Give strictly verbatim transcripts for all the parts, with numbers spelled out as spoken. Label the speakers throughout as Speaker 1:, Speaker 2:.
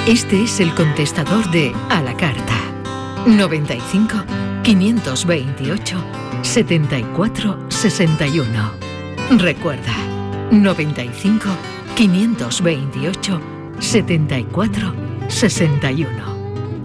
Speaker 1: Este es el contestador de A la Carta. noventa y cinco, quinientos veintiocho, setenta y cuatro sesenta y uno. Recuerda, noventa y cinco, quinientos veintiocho, setenta y cuatro sesenta y uno.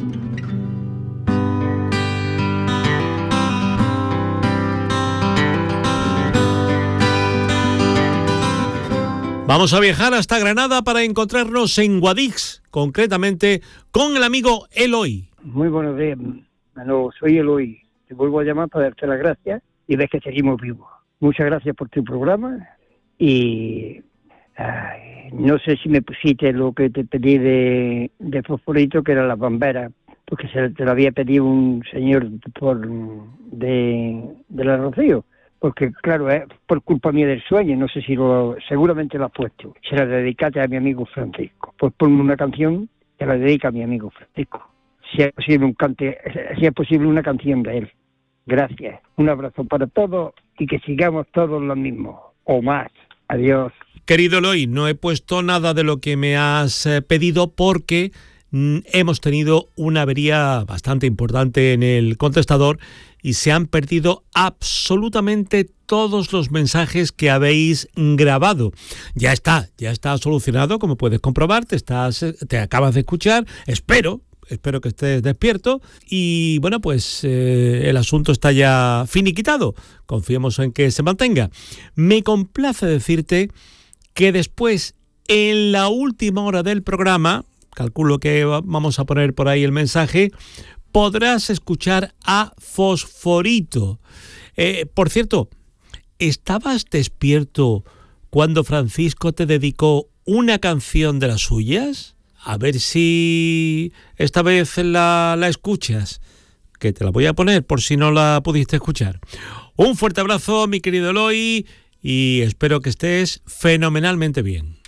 Speaker 2: Vamos a viajar hasta Granada para encontrarnos en Guadix, concretamente con el amigo Eloy.
Speaker 3: Muy buenos días, Manolo, soy Eloy. Te vuelvo a llamar para darte las gracias y ves que seguimos vivos. Muchas gracias por tu programa y ay, no sé si me pusiste lo que te pedí de, de fosforito, que era las bamberas, porque se te lo había pedido un señor por de, de la Rocío. Porque, claro, es por culpa mía del sueño, no sé si lo... seguramente lo has puesto. Se la dedicaste a mi amigo Francisco. Pues ponme una canción que la dedica a mi amigo Francisco. Si es posible, un cante, si es posible una canción de él. Gracias. Un abrazo para todos y que sigamos todos lo mismo. O más. Adiós.
Speaker 2: Querido Eloy, no he puesto nada de lo que me has eh, pedido porque mm, hemos tenido una avería bastante importante en el contestador y se han perdido absolutamente todos los mensajes que habéis grabado. Ya está, ya está solucionado, como puedes comprobar, te, estás, te acabas de escuchar, espero, espero que estés despierto y bueno, pues eh, el asunto está ya finiquitado, confiemos en que se mantenga. Me complace decirte que después, en la última hora del programa, calculo que vamos a poner por ahí el mensaje, podrás escuchar a Fosforito. Eh, por cierto, ¿estabas despierto cuando Francisco te dedicó una canción de las suyas? A ver si esta vez la, la escuchas, que te la voy a poner por si no la pudiste escuchar. Un fuerte abrazo, mi querido Eloy, y espero que estés fenomenalmente bien.